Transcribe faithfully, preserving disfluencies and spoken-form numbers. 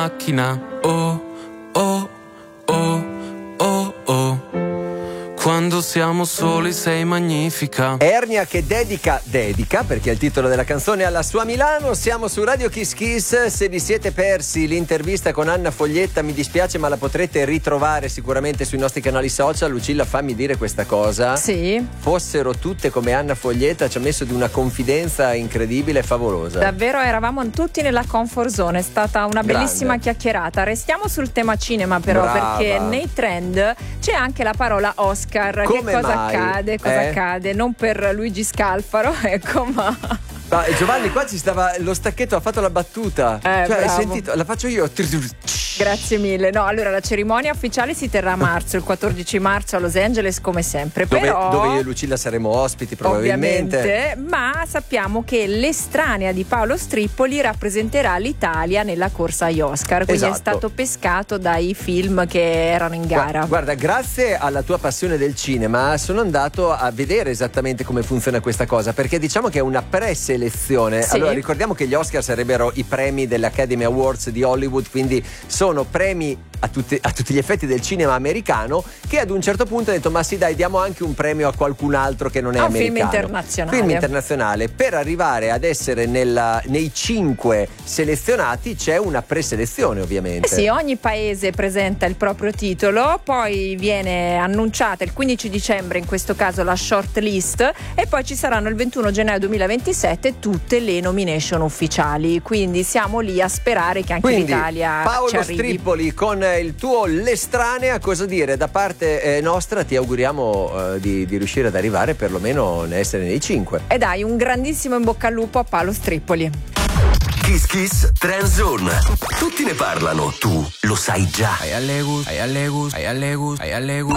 macchina. Oh, oh, oh, oh, oh. Quando siamo soli sei magnifica. Ernia che dedica, dedica, perché è il titolo della canzone, alla sua Milano. Siamo su Radio Kiss Kiss. Se vi siete persi l'intervista con Anna Foglietta, mi dispiace, ma la potrete ritrovare sicuramente sui nostri canali social. Lucilla, fammi dire questa cosa. Sì. Fossero tutte come Anna Foglietta, ci ha messo di una confidenza incredibile e favolosa. Davvero eravamo tutti nella comfort zone, è stata una bellissima Grande. chiacchierata. Restiamo sul tema cinema però, Brava. perché nei trend c'è anche la parola Oscar. Come che cosa mai? accade? Cosa Eh? accade? Non per Luigi Scalfaro, ecco, ma Ma Giovanni, qua ci stava lo stacchetto, ha fatto la battuta. Eh, cioè, hai bravo. sentito? La faccio io. Grazie mille. No, allora la cerimonia ufficiale si terrà a marzo, il quattordici marzo a Los Angeles, come sempre. Dove, Però, dove io e Lucilla saremo ospiti probabilmente. ovviamente, ma sappiamo che l'estranea di Paolo Strippoli rappresenterà l'Italia nella corsa agli Oscar, quindi Esatto. è stato pescato dai film che erano in gara. Guarda, grazie alla tua passione del cinema sono andato a vedere esattamente come funziona questa cosa, perché diciamo che è una preselezione. Sì. Allora, ricordiamo che gli Oscar sarebbero i premi dell'Academy Awards di Hollywood, quindi sono premi a tutti, a tutti gli effetti del cinema americano, che ad un certo punto ha detto ma sì dai, diamo anche un premio a qualcun altro che non è A un film americano. internazionale. Film internazionale. Per arrivare ad essere nella, nei cinque selezionati c'è una preselezione, ovviamente. Eh sì, ogni paese presenta il proprio titolo, poi viene annunciata il quindici dicembre, in questo caso la short list, e poi ci saranno il ventuno gennaio duemilaventisette tutte le nomination ufficiali, quindi siamo lì a sperare che anche Quindi, l'Italia Paolo ci arrivi. Strippoli con il tuo L'estranea, cosa dire? Da parte eh, nostra ti auguriamo eh, di, di riuscire ad arrivare perlomeno a essere nei cinque. E dai, un grandissimo in bocca al lupo a Paolo Strippoli. Kiss Kiss Trend Zone. Tutti ne parlano, tu lo sai già. Ai allegus, ai allegus, ai allegus, ai allegus.